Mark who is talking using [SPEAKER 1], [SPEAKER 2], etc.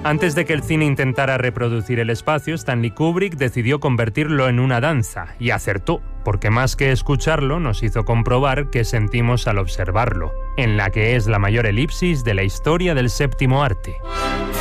[SPEAKER 1] Antes de que el cine intentara reproducir el espacio, Stanley Kubrick decidió convertirlo en una danza, y acertó, porque más que escucharlo, nos hizo comprobar qué sentimos al observarlo, en la que es la mayor elipsis de la historia del séptimo arte.